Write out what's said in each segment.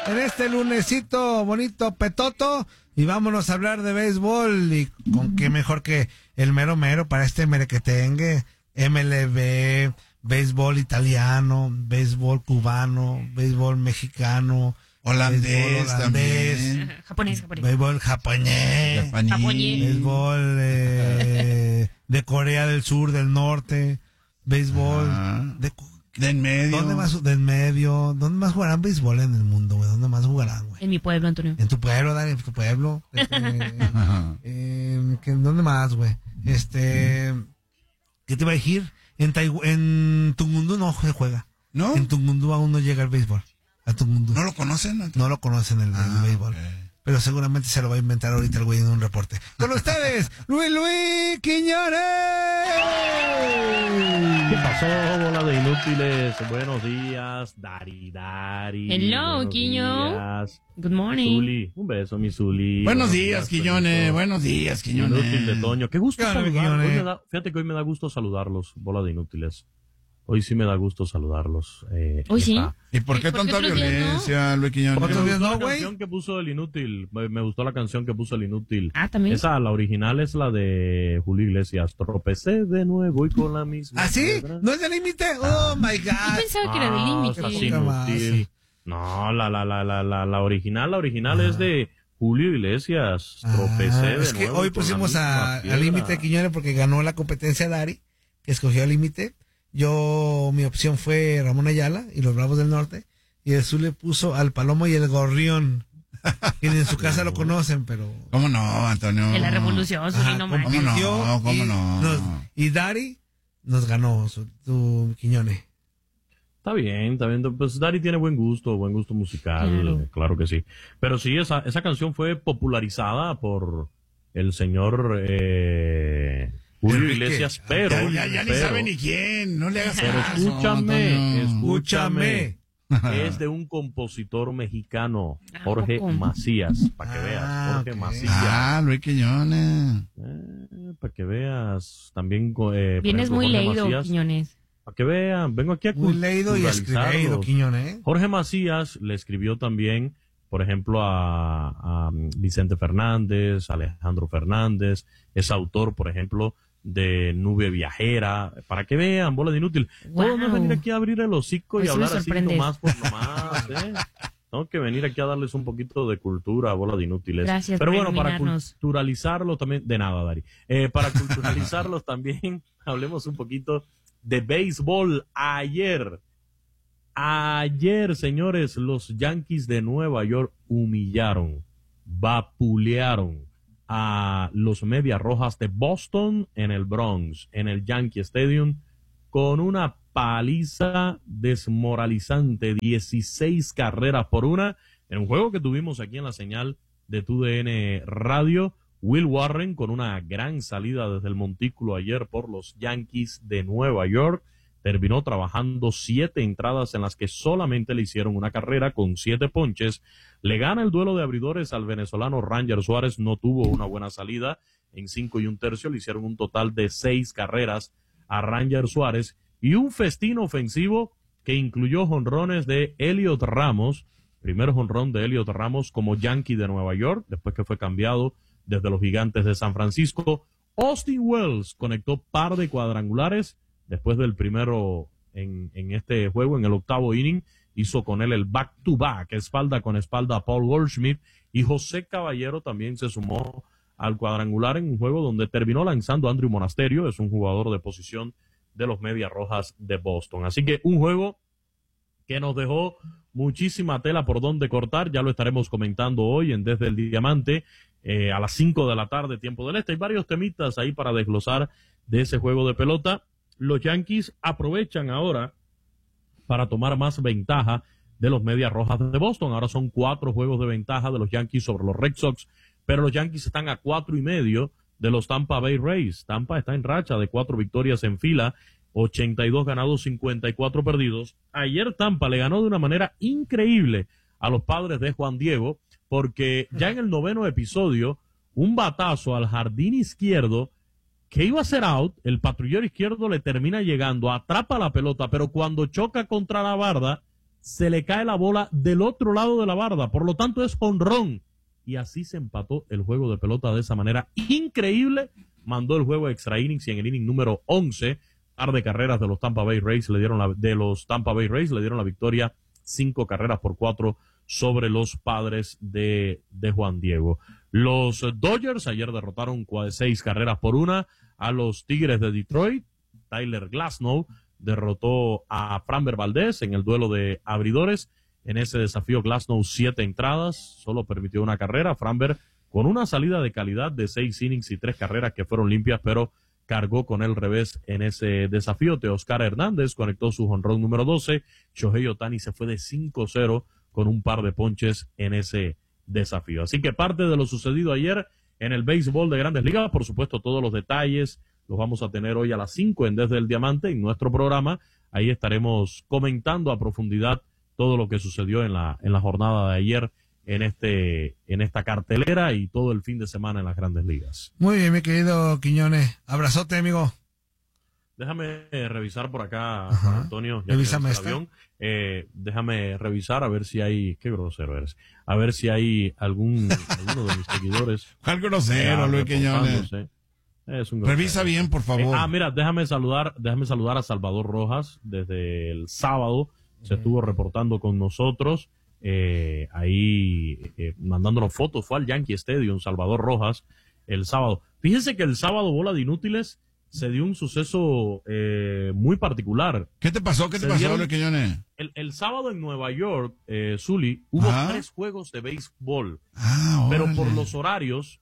en este lunesito bonito petoto y vámonos a hablar de béisbol y con qué mejor que el mero mero para este merequetengue, MLB, béisbol italiano, béisbol cubano, béisbol mexicano, holandés también, japonés, béisbol japonés, béisbol de Corea del Sur, del Norte, béisbol de en medio. ¿Dónde más jugarán béisbol en el mundo, güey? ¿Dónde más jugarán, güey? En mi pueblo, Antonio. En tu pueblo, Dani, en tu pueblo. ¿Dónde más, güey? ¿Qué te iba a decir? En Tungundu no se juega. ¿No? En Tungundu aún no llega el béisbol. A Tungundu. ¿No lo conocen? No lo conocen el béisbol. Okay. Pero seguramente se lo va a inventar ahorita el güey en un reporte. Con ustedes, Luis Quiñones. ¿Qué pasó, bola de inútiles? Buenos días, Dari. Hello, Quiño. Good morning. Zuli, un beso, mi Zuli. Buenos días, Quiñones. Buenos días, Quiñones. Inútil de Toño. Qué gusto saludarlos. Fíjate que hoy me da gusto saludarlos, bola de inútiles. Hoy sí me da gusto saludarlos. ¿Hoy sí? ¿Y por qué tanta violencia, Luis Quiñones? Me gustó la canción que puso el inútil. Me gustó la canción que puso el inútil. ¿También? La original es la de Julio Iglesias. Tropecé de nuevo y con la misma. ¿Ah, sí? ¿No es de Límite? Oh, my God. Yo pensaba que era de Límite. Inútil. No, la original es de Julio Iglesias. Tropecé de nuevo. Es que hoy pusimos a Límite Quiñones porque ganó la competencia Dari, que escogió a Límite. Mi opción fue Ramón Ayala y los Bravos del Norte, y el Zul le puso al Palomo y el Gorrión, que en su casa lo conocen, pero... ¿Cómo no, Antonio? En la revolución, Zuli, no manches. ¿Cómo no? Y Dari nos ganó, tu Quiñones. Está bien, pues Dari tiene buen gusto musical, claro que sí. Pero sí, esa canción fue popularizada por el señor... Julio Iglesias, pero... Ya ni sabe ni quién, no le hagas pero caso. Escúchame. Es de un compositor mexicano, Jorge Macías, para que veas, Jorge Macías. Luis Quiñones. Para que veas, también... Vienes muy Jorge leído, Macías, Quiñones. Para que vean, vengo aquí a muy leído y escribido, Quiñones. Jorge Macías le escribió también, por ejemplo, a Vicente Fernández, Alejandro Fernández, es autor, por ejemplo, de Nube Viajera, para que vean, bola de inútil. Wow. Todo no es venir aquí a abrir el hocico y hablar así nomás por nomás, Tengo que venir aquí a darles un poquito de cultura, bola de inútiles. Gracias. Pero bueno, para culturalizarlo también, de nada, Dari. Para culturalizarlos también, hablemos un poquito de béisbol. Ayer, señores, los Yankees de Nueva York humillaron, vapulearon a los Medias Rojas de Boston en el Bronx, en el Yankee Stadium, con una paliza desmoralizante, 16 carreras por una, en un juego que tuvimos aquí en la señal de TUDN Radio. Will Warren con una gran salida desde el montículo ayer por los Yankees de Nueva York. Terminó trabajando 7 entradas en las que solamente le hicieron una carrera con 7 ponches. Le gana el duelo de abridores al venezolano Ranger Suárez. No tuvo una buena salida. En 5 1/3 le hicieron un total de 6 carreras a Ranger Suárez. Y un festín ofensivo que incluyó jonrones de Elliot Ramos. Primer jonrón de Elliot Ramos como Yankee de Nueva York, después que fue cambiado desde los Gigantes de San Francisco. Austin Wells conectó par de cuadrangulares. Después del primero en este juego, en el 8º inning, hizo con él el back-to-back, espalda con espalda a Paul Goldschmidt, y José Caballero también se sumó al cuadrangular en un juego donde terminó lanzando Andrew Monasterio, es un jugador de posición de los Medias Rojas de Boston. Así que un juego que nos dejó muchísima tela por donde cortar, ya lo estaremos comentando hoy en Desde el Diamante, a las 5 de la tarde, tiempo del este. Hay varios temitas ahí para desglosar de ese juego de pelota. Los Yankees aprovechan ahora para tomar más ventaja de los Medias Rojas de Boston. Ahora son 4 juegos de ventaja de los Yankees sobre los Red Sox, pero los Yankees están a 4.5 de los Tampa Bay Rays. Tampa está en racha de 4 victorias en fila, 82 ganados, 54 perdidos. Ayer Tampa le ganó de una manera increíble a los Padres de Juan Diego, porque ya en el 9º episodio, un batazo al jardín izquierdo que iba a ser out, el patrullero izquierdo le termina llegando, atrapa la pelota, pero cuando choca contra la barda, se le cae la bola del otro lado de la barda, por lo tanto es jonrón. Y así se empató el juego de pelota de esa manera increíble. Mandó el juego a extra innings y en el inning número 11, par de carreras de los Tampa Bay Rays le dieron la victoria 5-4 sobre los Padres de Juan Diego. Los Dodgers ayer derrotaron 6-1 a los Tigres de Detroit. Tyler Glasnow derrotó a Framber Valdez en el duelo de abridores. En ese desafío Glasnow 7 entradas, solo permitió una carrera. Framber con una salida de calidad de 6 innings y 3 carreras que fueron limpias, pero cargó con el revés en ese desafío. Teoscar Hernández conectó su jonrón número 12. Shohei Ohtani se fue de 5-0 con un par de ponches en ese desafío. Así que parte de lo sucedido ayer en el béisbol de Grandes Ligas, por supuesto todos los detalles los vamos a tener hoy a las 5 en Desde el Diamante, en nuestro programa. Ahí estaremos comentando a profundidad todo lo que sucedió en la jornada de ayer en esta cartelera y todo el fin de semana en las Grandes Ligas. Muy bien, mi querido Quiñones. Abrazote, amigo. Déjame revisar por acá, Ajá. Antonio. Revísame el avión. Déjame revisar a ver si hay... Qué grosero eres. A ver si hay alguno de mis seguidores. ¿Cuál grosero, Luis Quiñones? Es un grosero. Revisa bien, por favor. Mira, déjame saludar a Salvador Rojas. Desde el sábado se estuvo reportando con nosotros. Mandándonos fotos. Fue al Yankee Stadium, Salvador Rojas, el sábado. Fíjense que el sábado, Bola de Inútiles, se dio un suceso muy particular. ¿Qué te pasó, Luis Quiñones? El sábado en Nueva York, Zuli, hubo 3 juegos de béisbol. Pero por los horarios,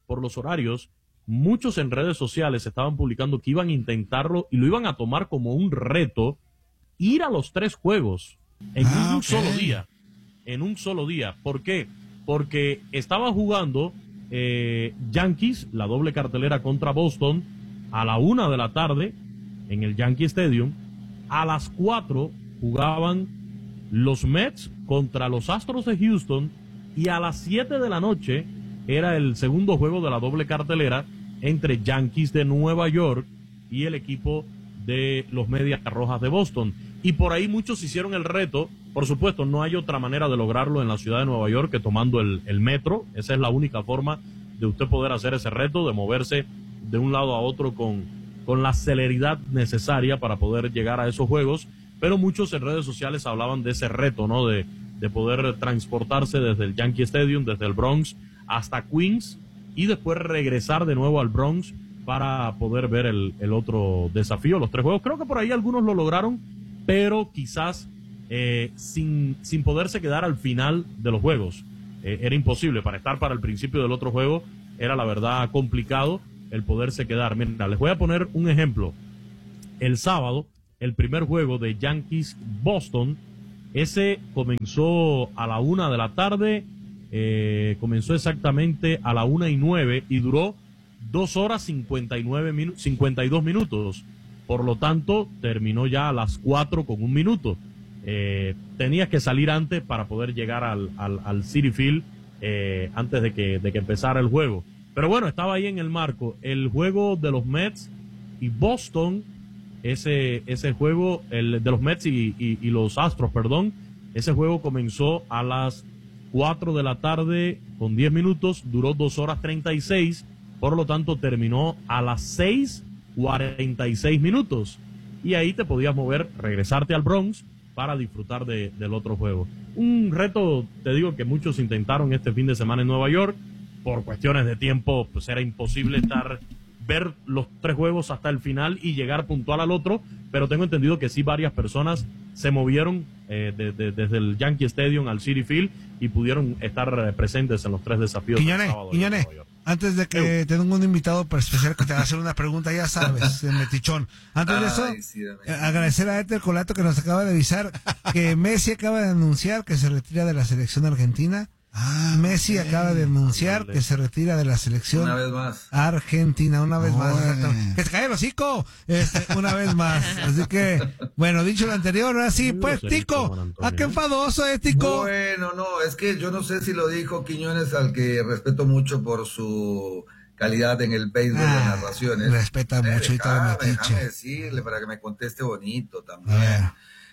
muchos en redes sociales estaban publicando que iban a intentarlo y lo iban a tomar como un reto, ir a los 3 juegos en un solo día. En un solo día. ¿Por qué? Porque estaba jugando Yankees, la doble cartelera contra Boston, a la 1 de la tarde en el Yankee Stadium. A las 4 jugaban los Mets contra los Astros de Houston y a las 7 de la noche era el segundo juego de la doble cartelera entre Yankees de Nueva York y el equipo de los Medias Rojas de Boston. Y por ahí muchos hicieron el reto. Por supuesto, no hay otra manera de lograrlo en la ciudad de Nueva York que tomando el metro. Esa es la única forma de usted poder hacer ese reto, de moverse de un lado a otro con la celeridad necesaria para poder llegar a esos juegos. Pero muchos en redes sociales hablaban de ese reto, ¿no? De poder transportarse desde el Yankee Stadium, desde el Bronx hasta Queens y después regresar de nuevo al Bronx para poder ver el otro desafío, los 3 juegos. Creo que por ahí algunos lo lograron, pero quizás sin poderse quedar al final de los juegos. Era imposible. Para estar para el principio del otro juego era la verdad complicado el poderse quedar. Mira, les voy a poner un ejemplo. El sábado, el primer juego de Yankees Boston, ese comenzó a la 1 de la tarde, comenzó exactamente a la 1:09 y duró 2 horas 52 minutos. Por lo tanto, terminó ya a las 4 con 1 minuto. Tenías que salir antes para poder llegar al Citi Field antes de que empezara el juego. Pero bueno, estaba ahí en el marco. El juego de los Mets y Boston, ese juego, el de los Mets y los Astros, perdón, ese juego comenzó a las 4 de la tarde con 10 minutos, duró 2 horas 36, por lo tanto terminó a las 6:46 minutos. Y ahí te podías mover, regresarte al Bronx para disfrutar del otro juego. Un reto, te digo, que muchos intentaron este fin de semana en Nueva York. Por cuestiones de tiempo, pues era imposible ver los 3 juegos hasta el final y llegar puntual al otro, pero tengo entendido que sí varias personas se movieron desde el Yankee Stadium al Citi Field y pudieron estar presentes en los 3 desafíos. Quiñones, antes de que tenga un invitado especial que te va a hacer una pregunta, ya sabes, de metichón. Antes de eso, agradecer a Éter Colato que nos acaba de avisar que Messi acaba de anunciar que se retira de la selección argentina. Messi acaba de anunciar que se retira de la selección una vez más argentina, una vez más. Que se cae el hocico, una vez más. Así que, bueno, dicho lo anterior, ahora sí, pues, Tico, ¿a qué enfadoso es, Tico? Bueno, no, es que yo no sé si lo dijo Quiñones, al que respeto mucho por su calidad en el béisbol de narraciones. Respeta mucho y todo déjame decirle para que me conteste bonito también.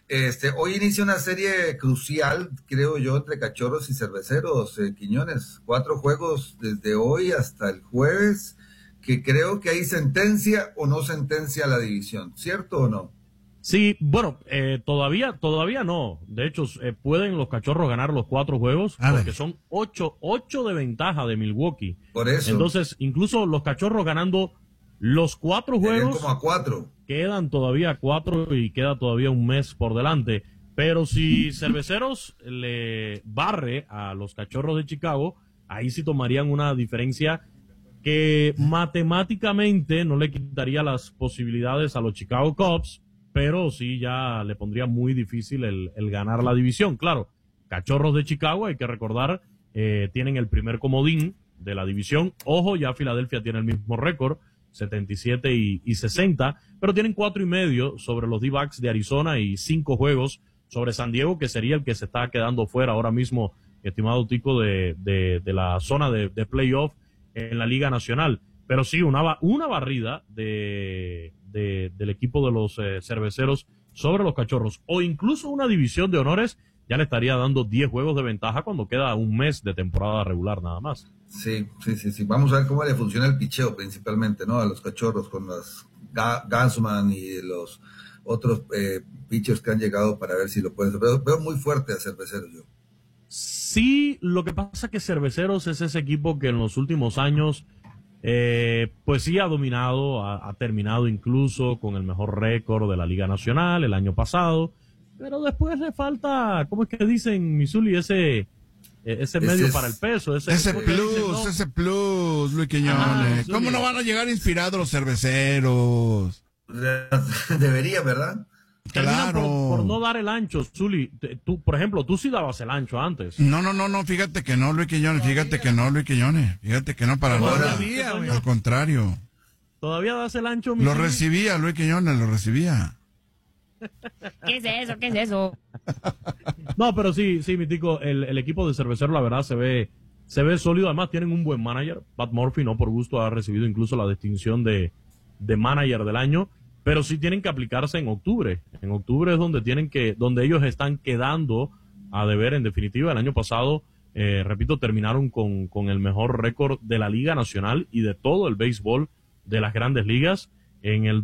Hoy inicia una serie crucial, creo yo, entre Cachorros y Cerveceros, Quiñones. 4 juegos desde hoy hasta el jueves, que creo que hay sentencia o no sentencia la división, ¿cierto o no? Sí, bueno, todavía no. De hecho, pueden los Cachorros ganar los 4 juegos porque son 8 de ventaja de Milwaukee. Por eso. Entonces, incluso los Cachorros ganando los 4 juegos, como a 4. Quedan todavía 4 y queda todavía un mes por delante. Pero si Cerveceros le barre a los Cachorros de Chicago, ahí sí tomarían una diferencia que matemáticamente no le quitaría las posibilidades a los Chicago Cubs, pero sí ya le pondría muy difícil el ganar la división. Claro, Cachorros de Chicago, hay que recordar, tienen el primer comodín de la división. Ojo, ya Filadelfia tiene el mismo récord, 77 y 60, pero tienen 4.5 sobre los D-backs de Arizona y 5 juegos sobre San Diego, que sería el que se está quedando fuera ahora mismo, estimado Tico, de la zona de playoff en la Liga Nacional. Pero sí, una barrida del equipo de los Cerveceros sobre los Cachorros, o incluso una división de honores, ya le estaría dando 10 juegos de ventaja cuando queda un mes de temporada regular nada más. Sí. Vamos a ver cómo le funciona el picheo principalmente, ¿no? A los Cachorros con las Gansman y los otros pitchers que han llegado para ver si lo pueden hacer. Veo muy fuerte a Cerveceros yo. Sí, lo que pasa es que Cerveceros es ese equipo que en los últimos años pues sí ha dominado, ha terminado incluso con el mejor récord de la Liga Nacional el año pasado, pero después le falta, ¿cómo es que dicen, Misuli? Ese medio para el peso. Ese plus, Luis Quiñones. ¿Cómo no van a llegar inspirados los Cerveceros? Debería, ¿verdad? Claro. Por no dar el ancho, Zuli. Tú, por ejemplo, tú sí dabas el ancho antes. No, fíjate que no, Luis Quiñones. Fíjate que no, para nada. Al contrario. ¿Todavía das el ancho, Lo recibía, Luis Quiñones, lo recibía. ¿Qué es eso? No, pero sí, mi tico, el equipo de Cerveceros, la verdad, se ve sólido. Además, tienen un buen manager. Pat Murphy, no por gusto, ha recibido incluso la distinción de manager del año. Pero sí tienen que aplicarse en octubre. En octubre es donde ellos están quedando a deber, en definitiva. El año pasado, repito, terminaron con el mejor récord de la Liga Nacional y de todo el béisbol de las Grandes Ligas. En el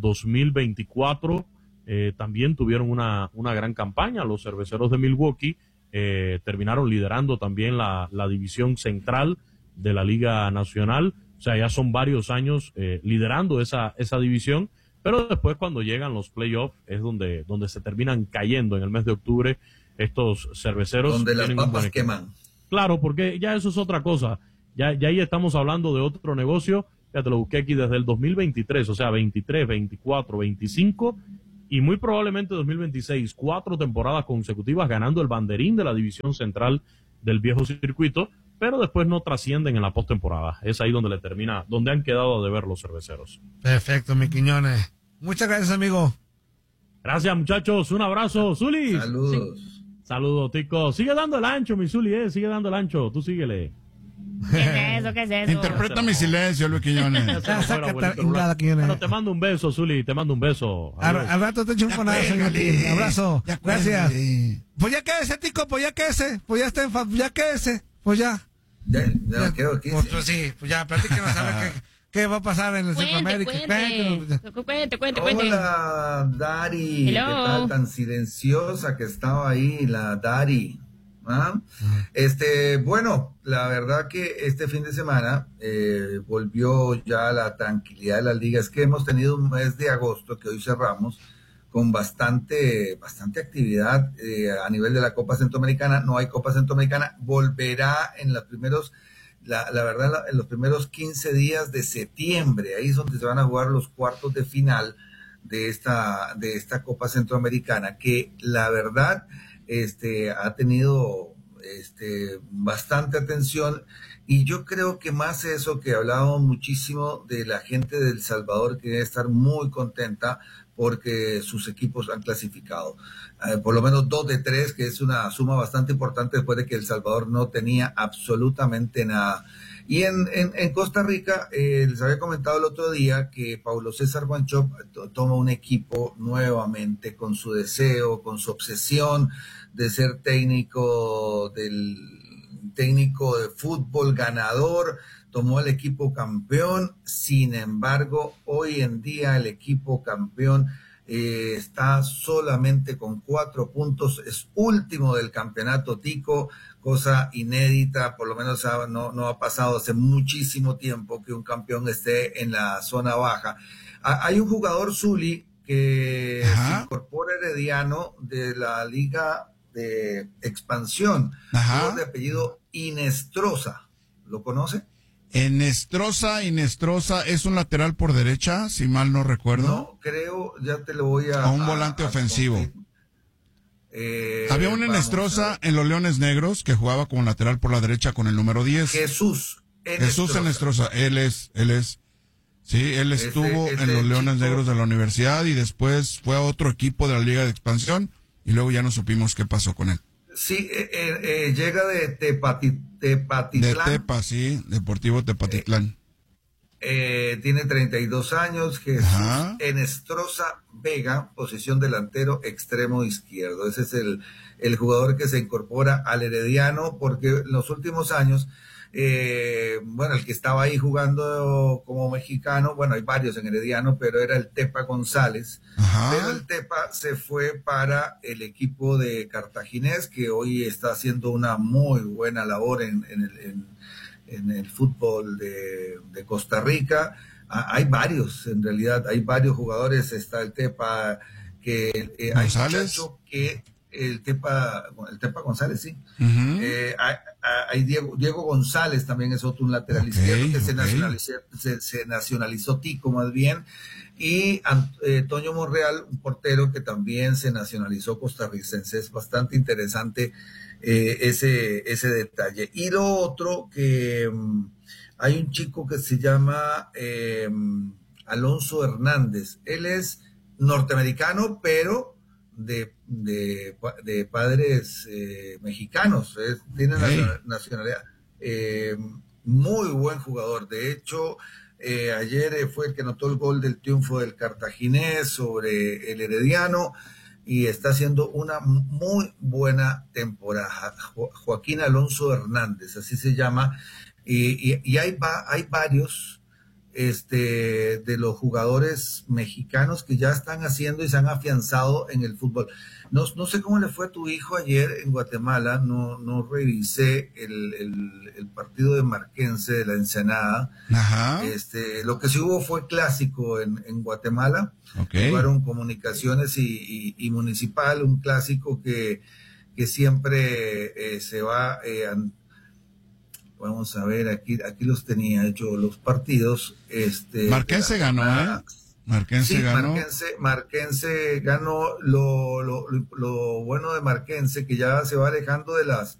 2024 también tuvieron una gran campaña. Los Cerveceros de Milwaukee terminaron liderando también la división central de la Liga Nacional. O sea, ya son varios años liderando esa división. Pero después, cuando llegan los playoffs, es donde se terminan cayendo en el mes de octubre estos Cerveceros. Donde las papas queman. Claro, porque ya eso es otra cosa. Ya ahí estamos hablando de otro negocio. Ya te lo busqué aquí desde el 2023, o sea, 23, 24, 25 y muy probablemente 2026. 4 temporadas consecutivas ganando el banderín de la división central del viejo circuito, pero después no trascienden en la postemporada. Es ahí donde han quedado a deber los Cerveceros. Perfecto, mi Quiñones. Muchas gracias, amigo. Gracias, muchachos. Un abrazo, Zuli. Saludos. Sí. Saludos, Tico. Sigue dando el ancho, mi Zuli, sigue dando el ancho. Tú síguele. ¿Qué es eso? Interpreta mi silencio, Luis Quiñones. Bueno, te mando un beso, Zuli. Te mando un beso. Al rato te echo un fonazo. Abrazo. Gracias. Pues ya quédese, Tico. Pues ya quédese. Pues ya está ya quédese. Pues ya. Ya quedo aquí. Pues sí, pues ya, platíquenos a ver qué va a pasar en el Centroamérica. Cuente. Hola, Dari. Hello. ¿Qué tal? Tan silenciosa que estaba ahí, la Dari. ¿Ah? Bueno, la verdad que este fin de semana volvió ya la tranquilidad de las ligas. Es que hemos tenido un mes de agosto que hoy cerramos con bastante actividad a nivel de la Copa Centroamericana. No hay Copa Centroamericana, volverá en los primeros, la verdad, en los primeros 15 días de septiembre. Ahí es donde se van a jugar los cuartos de final de esta Copa Centroamericana, que la verdad ha tenido bastante atención, y yo creo que más eso, que hablábamos muchísimo de la gente de El Salvador, que debe estar muy contenta porque sus equipos han clasificado. Por lo menos 2 de 3, que es una suma bastante importante después de que El Salvador no tenía absolutamente nada. Y en Costa Rica, les había comentado el otro día que Paulo César Wanchope toma un equipo nuevamente con su deseo, con su obsesión de ser técnico de fútbol ganador, tomó el equipo campeón. Sin embargo, hoy en día el equipo campeón está solamente con 4 puntos, es último del campeonato tico, cosa inédita, por lo menos no ha pasado hace muchísimo tiempo que un campeón esté en la zona baja. Hay un jugador Zuli que se incorpora Herediano de la Liga de Expansión, de apellido Inestrosa, ¿lo conoce? Inestrosa es un lateral por derecha, si mal no recuerdo. No, creo, ya te lo voy a... O un volante ofensivo. Había un Inestrosa en los Leones Negros que jugaba como lateral por la derecha con el número 10. Jesús Inestrosa, él es. Sí, él estuvo en los Leones Negros de la universidad y después fue a otro equipo de la Liga de Expansión y luego ya no supimos qué pasó con él. Sí, llega de Tepatitlán. De Tepa, sí, Deportivo Tepatitlán. Tiene 32 años, Jesús Enestrosa Vega, posición delantero extremo izquierdo. Ese es el jugador que se incorpora al Herediano, porque en los últimos años, el que estaba ahí jugando como mexicano, hay varios en Herediano, pero era el Tepa González. Pero el Tepa se fue para el equipo de Cartaginés, que hoy está haciendo una muy buena labor en el fútbol de Costa Rica. Hay varios, en realidad, hay varios jugadores. Está el Tepa, que hay muchacho que el Tepa González, sí. Hay Diego González, también es otro, un lateral izquierdo que se nacionalizó tico más bien. Y Toño Monreal, un portero que también se nacionalizó costarricense. Es bastante interesante ese detalle. Y lo otro, que hay un chico que se llama Alonso Hernández. Él es norteamericano, pero de padres mexicanos, tiene nacionalidad. Muy buen jugador. De hecho, ayer fue el que anotó el gol del triunfo del Cartaginés sobre el Herediano y está haciendo una muy buena temporada. Joaquín Alonso Hernández, así se llama. Y hay varios de los jugadores mexicanos que ya están haciendo y se han afianzado en el fútbol. No sé cómo le fue a tu hijo ayer en Guatemala, no revisé el partido de Marquense de la Ensenada. Lo que sí hubo fue clásico en Guatemala. Jugaron Comunicaciones y Municipal, un clásico que siempre se va... Vamos a ver, aquí los tenía hecho los partidos. Marquense ganó, Marquense ganó. Marquense ganó. Lo bueno de Marquense, que ya se va alejando de las